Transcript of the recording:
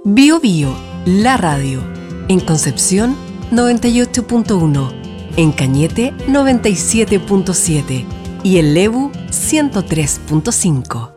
Bio Bio, la radio. En Concepción, 98.1. En Cañete, 97.7. Y en Lebu, 103.5.